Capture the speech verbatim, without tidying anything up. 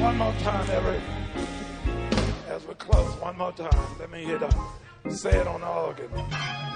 one more time, every, as we close, one more time. Let me hear the, say it on the organ.